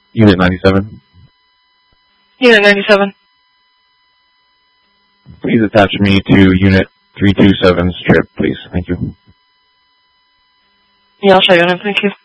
Unit 97. Unit 97. Please attach me to Unit 327's trip, please. Thank you. Yeah, I'll show you. Thank you.